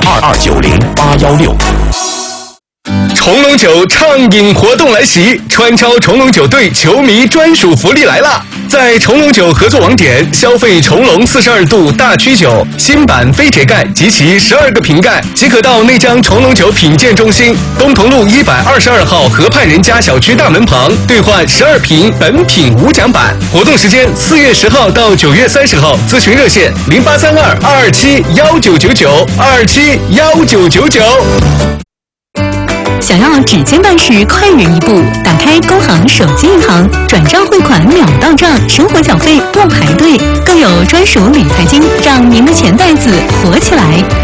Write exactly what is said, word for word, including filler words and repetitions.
二二九零八幺六。 重龙酒畅饮活动来袭，川超重龙酒队球迷专属福利来啦！在重龙酒合作网点消费重龙四十二度大曲酒新版飞铁盖及其十二个瓶盖，即可到内江重龙酒品鉴中心东同路一百二十二号河畔人家小区大门旁兑换十二瓶本品无奖版。活动时间四月十号到九月三十号，咨询热线零八三二二二七幺九九九二七幺九九九。 想要指尖办事快人一步，打开工行手机银行，转账汇款秒到账，生活缴费不排队，更有专属理财金，让您的钱袋子活起来。